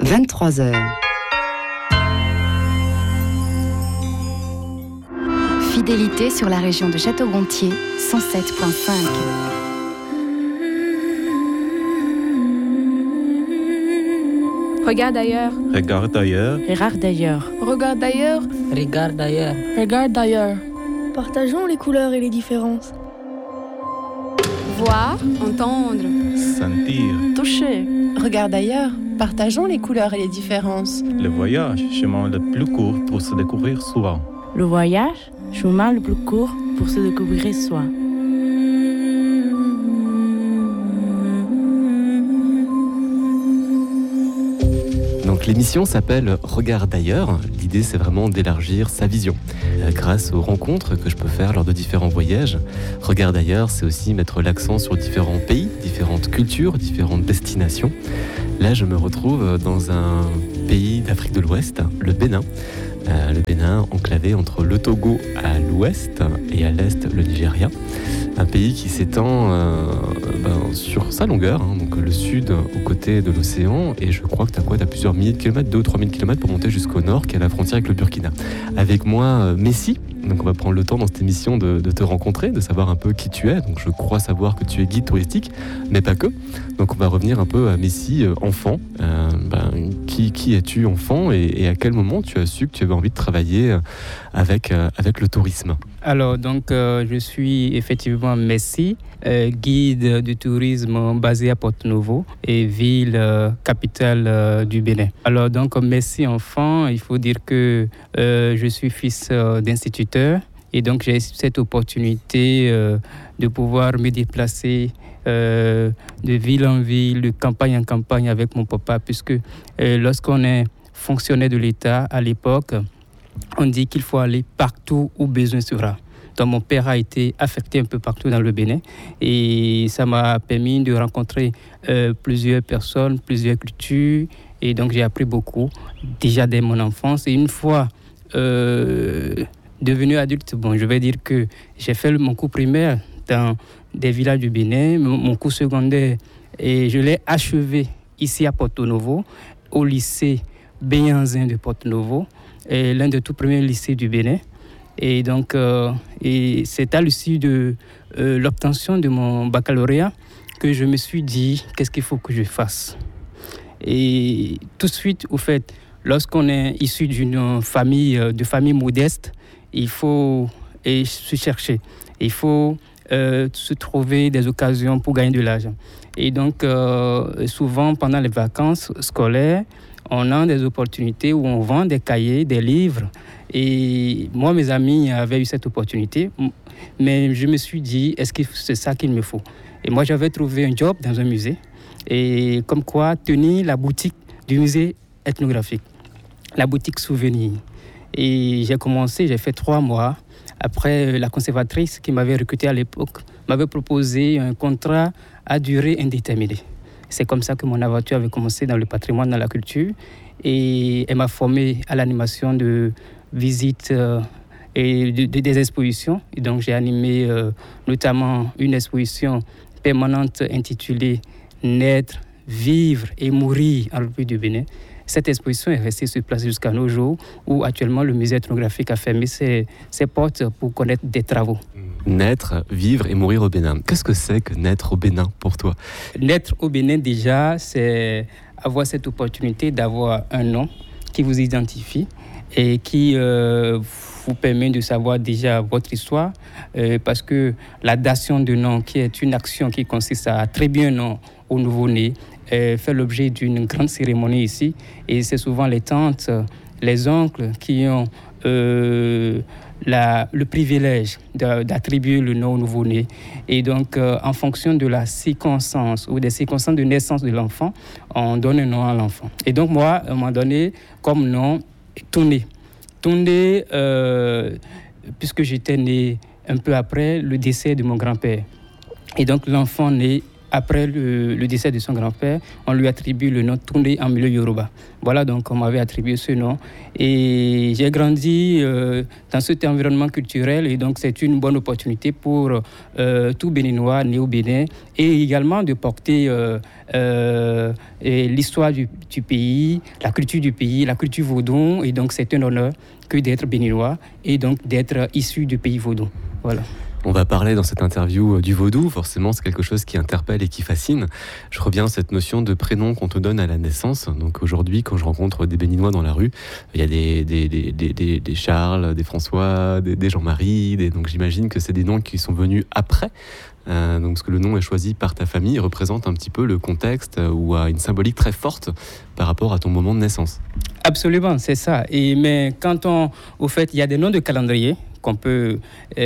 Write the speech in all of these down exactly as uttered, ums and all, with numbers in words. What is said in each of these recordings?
vingt-trois heures. Fidélité sur la région de Château-Gontier, cent sept virgule cinq. Regarde ailleurs. Regarde ailleurs. Regarde ailleurs. Regarde ailleurs. Regarde ailleurs. Regarde ailleurs. Partageons les couleurs et les différences. Voir, entendre. Sentir. Toucher. Regarde ailleurs. Partageons les couleurs et les différences. Le voyage, chemin le plus court pour se découvrir soi. Le voyage, chemin le plus court pour se découvrir soi. Donc l'émission s'appelle Regarde ailleurs. L'idée, c'est vraiment d'élargir sa vision euh, grâce aux rencontres que je peux faire lors de différents voyages. Regarde ailleurs, c'est aussi mettre l'accent sur différents pays, différentes cultures, différentes destinations. Là, je me retrouve dans un pays d'Afrique de l'Ouest, le Bénin. Euh, le Bénin enclavé entre le Togo à l'ouest et à l'est le Nigeria. Un pays qui s'étend euh, ben, sur sa longueur, hein, donc le sud aux côtés de l'océan, et je crois que tu as quoi, tu as plusieurs milliers de kilomètres, deux ou trois mille kilomètres pour monter jusqu'au nord, qui est la frontière avec le Burkina. Avec moi, euh, Messi. Donc on va prendre le temps dans cette émission de, de te rencontrer, de savoir un peu qui tu es. Donc je crois savoir que tu es guide touristique, mais pas que. Donc on va revenir un peu à Messi, euh, enfant. Euh, ben, qui, qui es-tu enfant et, et à quel moment tu as su que tu avais envie de travailler avec, euh, avec le tourisme? Alors, donc, euh, je suis effectivement Messi, euh, guide du tourisme basé à Porto-Novo et ville euh, capitale euh, du Bénin. Alors, donc, comme Messi enfant, il faut dire que euh, je suis fils euh, d'instituteur et donc j'ai cette opportunité euh, de pouvoir me déplacer euh, de ville en ville, de campagne en campagne avec mon papa, puisque euh, lorsqu'on est fonctionnaire de l'État à l'époque, on dit qu'il faut aller partout où besoin sera. Donc mon père a été affecté un peu partout dans le Bénin et ça m'a permis de rencontrer euh, plusieurs personnes, plusieurs cultures et donc j'ai appris beaucoup déjà dès mon enfance. Et une fois euh, devenu adulte, bon, je vais dire que j'ai fait mon cours primaire dans des villages du Bénin, mon cours secondaire et je l'ai achevé ici à Porto-Novo au lycée Béanzin de Porto-Novo. Et l'un des tout premiers lycées du Bénin. Et donc, euh, et c'est à l'issue de euh, l'obtention de mon baccalauréat que je me suis dit, qu'est-ce qu'il faut que je fasse? Et tout de suite, au fait, lorsqu'on est issu d'une famille, de famille modeste, il faut et se chercher. Il faut euh, se trouver des occasions pour gagner de l'argent. Et donc, euh, souvent, pendant les vacances scolaires, on a des opportunités où on vend des cahiers, des livres. Et moi, mes amis avaient eu cette opportunité. Mais je me suis dit, est-ce que c'est ça qu'il me faut? Et moi, j'avais trouvé un job dans un musée. Et comme quoi, tenir la boutique du musée ethnographique, la boutique souvenir. Et j'ai commencé, j'ai fait trois mois. Après, la conservatrice qui m'avait recruté à l'époque m'avait proposé un contrat à durée indéterminée. C'est comme ça que mon aventure avait commencé dans le patrimoine, dans la culture. Et elle m'a formé à l'animation de visites euh, et de, de, des expositions. Et donc, j'ai animé euh, notamment une exposition permanente intitulée « Naître, vivre et mourir en République du Bénin ». Cette exposition est restée sur place jusqu'à nos jours, où actuellement le musée ethnographique a fermé ses, ses portes pour connaître des travaux. Naître, vivre et mourir au Bénin. Qu'est-ce que c'est que naître au Bénin pour toi? Naître au Bénin, déjà, c'est avoir cette opportunité d'avoir un nom qui vous identifie et qui euh, vous permet de savoir déjà votre histoire, euh, parce que la dation de nom, qui est une action qui consiste à attribuer un nom au nouveau-né, euh, fait l'objet d'une grande cérémonie ici. Et c'est souvent les tantes, les oncles qui ont euh, la, le privilège de, d'attribuer le nom au nouveau-né. Et donc, euh, en fonction de la circonstance ou des circonstances de naissance de l'enfant, on donne un nom à l'enfant. Et donc, moi, à un moment donné, comme nom, Tourné. Tourné, euh, puisque j'étais né un peu après le décès de mon grand-père. Et donc, l'enfant né après le, le décès de son grand-père, on lui attribue le nom Toundé en milieu Yoruba. Voilà, donc on m'avait attribué ce nom. Et j'ai grandi euh, dans cet environnement culturel, et donc c'est une bonne opportunité pour euh, tout Béninois né au Bénin, et également de porter euh, euh, et l'histoire du, du pays, la culture du pays, la culture vaudou. Et donc c'est un honneur que d'être béninois et donc d'être issu du pays vaudou. Voilà. On va parler dans cette interview du vaudou, forcément c'est quelque chose qui interpelle et qui fascine. Je reviens à cette notion de prénom qu'on te donne à la naissance. Donc aujourd'hui, quand je rencontre des Béninois dans la rue, il y a des, des, des, des, des Charles, des François, des, des Jean-Marie, des... donc j'imagine que c'est des noms qui sont venus après. Euh, donc, parce que le nom est choisi par ta famille, représente un petit peu le contexte ou a une symbolique très forte par rapport à ton moment de naissance. Absolument, c'est ça. Et, mais quand on... Au fait, il y a des noms de calendrier qu'on peut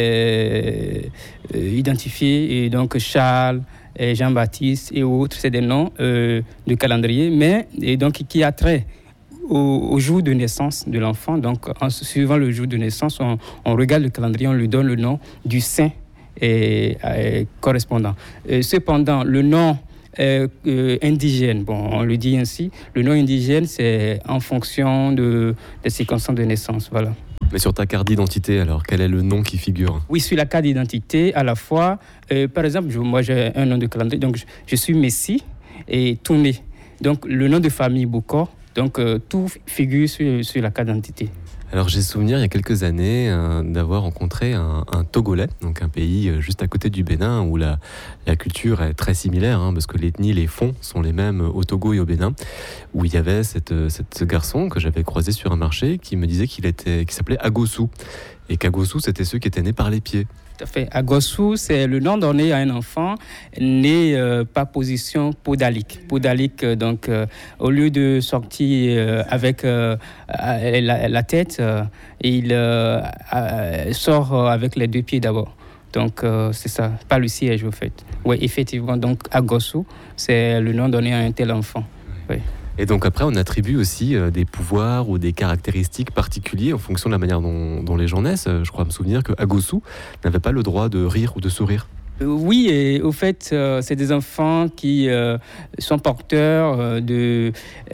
euh, euh, identifier. Et donc, Charles, et Jean-Baptiste et autres, c'est des noms euh, de calendrier, mais et donc, qui a trait au, au jour de naissance de l'enfant. Donc, en suivant le jour de naissance, on, on regarde le calendrier, on lui donne le nom du saint et, et correspondant. Et cependant, le nom euh, euh, indigène, bon, on le dit ainsi, le nom indigène, c'est en fonction de, des circonstances de naissance, voilà. Mais sur ta carte d'identité, alors, quel est le nom qui figure ? Oui, sur la carte d'identité, à la fois, euh, par exemple, je, moi j'ai un nom de calendrier, donc je, je suis Messi et Toundé. Donc le nom de famille Bokor, donc euh, tout figure sur, sur la carte d'identité. Alors j'ai souvenir il y a quelques années euh, d'avoir rencontré un, un Togolais, donc un pays euh, juste à côté du Bénin où la, la culture est très similaire, hein, parce que l'ethnie, les fonds sont les mêmes au Togo et au Bénin, où il y avait cette, cette, ce garçon que j'avais croisé sur un marché qui me disait qu'il, était, qu'il s'appelait Agossou, et qu'Agossou c'était ceux qui étaient nés par les pieds. Tout à fait. Agossou, c'est le nom donné à un enfant né euh, par position podalique. Podalique, euh, donc, euh, au lieu de sortir euh, avec euh, la, la tête, euh, il euh, euh, sort avec les deux pieds d'abord. Donc, euh, c'est ça, pas le siège, au fait. Oui, effectivement, donc, Agossou, c'est le nom donné à un tel enfant. Oui. Et donc après, on attribue aussi euh, des pouvoirs ou des caractéristiques particuliers en fonction de la manière dont, dont les gens naissent. Je crois me souvenir que Agossou n'avait pas le droit de rire ou de sourire. Euh, oui, et au fait, euh, c'est des enfants qui euh, sont porteurs euh, de,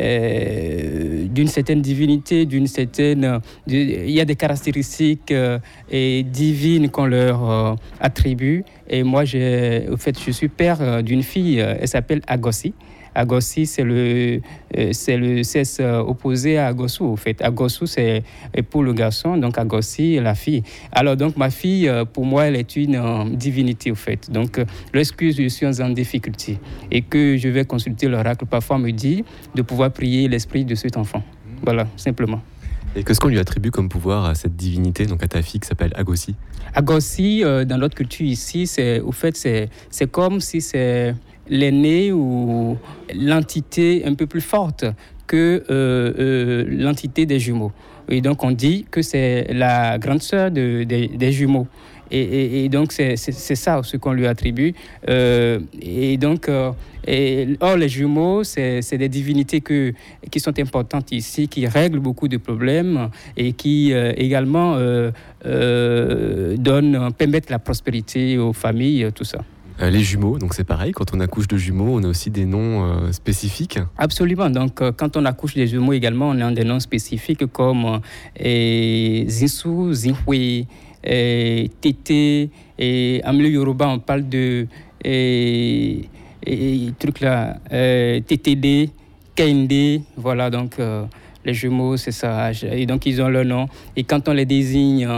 euh, d'une certaine divinité, d'une certaine... Il y a des caractéristiques euh, et divines qu'on leur euh, attribue. Et moi, j'ai, au fait, je suis père euh, d'une fille, euh, elle s'appelle Agossi. Agossi, c'est le, euh, c'est le sexe opposé à Agossou, en fait. Agossou, c'est pour le garçon, donc Agossi, la fille. Alors, donc, ma fille, pour moi, elle est une euh, divinité, en fait. Donc, euh, lorsque je suis en difficulté et que je vais consulter l'oracle, parfois on me dit de pouvoir prier l'esprit de cet enfant. Voilà, simplement. Et qu'est-ce qu'on lui attribue comme pouvoir à cette divinité, donc à ta fille qui s'appelle Agossi ? Agossi, euh, dans notre culture ici, c'est, au fait, c'est, c'est comme si c'est l'aîné ou l'entité un peu plus forte que euh, euh, l'entité des jumeaux. Et donc, on dit que c'est la grande sœur de, de, des jumeaux. Et, et, et donc, c'est, c'est, c'est ça ce qu'on lui attribue. Euh, et donc, euh, et, or, les jumeaux, c'est, c'est des divinités que, qui sont importantes ici, qui règlent beaucoup de problèmes et qui euh, également euh, euh, donnent, permettent la prospérité aux familles, tout ça. Euh, les jumeaux, donc c'est pareil, quand on accouche de jumeaux, on a aussi des noms euh, spécifiques. Absolument, donc euh, quand on accouche des jumeaux également, on a des noms spécifiques comme euh, Zinsou, Zinhwe, euh, Tété, et en milieu Yoruba, on parle de euh, et, trucs là, euh, T T D, Kende, voilà, donc... Euh, les jumeaux, c'est ça. Et donc, ils ont leur nom. Et quand on les désigne,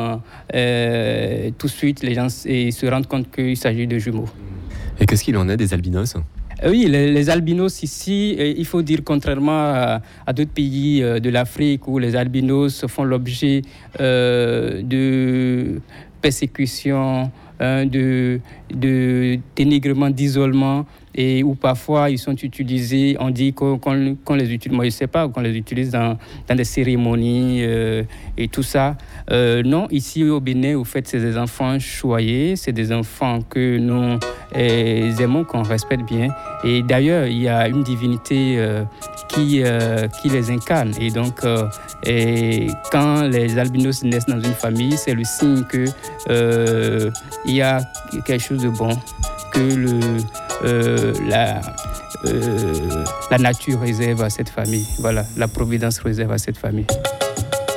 euh, tout de suite, les gens se rendent compte qu'il s'agit de jumeaux. Et qu'est-ce qu'il en est des albinos ? Oui, les, les albinos ici, il faut dire, contrairement à, à d'autres pays de l'Afrique où les albinos font l'objet euh, de persécutions, hein, de, de dénigrement, d'isolement, et où parfois ils sont utilisés, on dit qu'on, qu'on, qu'on les utilise, moi je ne sais pas, qu'on les utilise dans, dans des cérémonies euh, et tout ça. Euh, non, ici au Bénin, au fait, c'est des enfants choyés, c'est des enfants que nous euh, aimons, qu'on respecte bien. Et d'ailleurs, il y a une divinité euh, qui, euh, qui les incarne. Et donc, euh, et quand les albinos naissent dans une famille, c'est le signe qu'il euh, y a quelque chose de bon, que le euh, la, euh, la nature réserve à cette famille. Voilà, la providence réserve à cette famille.